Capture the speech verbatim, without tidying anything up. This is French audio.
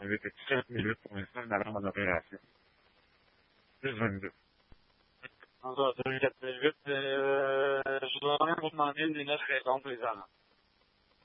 avec trente minutes pour l'instant d'alarme en opération. Plus vingt-deux. En deux, quatre, huit, euh, je voudrais vous demander des notes réponses pour les alarmes.